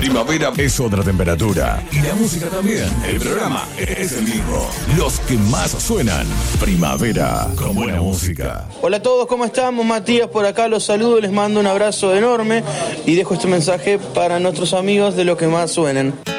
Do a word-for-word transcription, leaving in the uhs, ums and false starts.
primavera es otra temperatura. Y la música también. El programa es el mismo. Los que más suenan. Primavera con buena música. Hola a todos, ¿cómo estamos? Matías por acá, los saludo, les mando un abrazo enorme y dejo este mensaje para nuestros amigos de Lo que más suenen.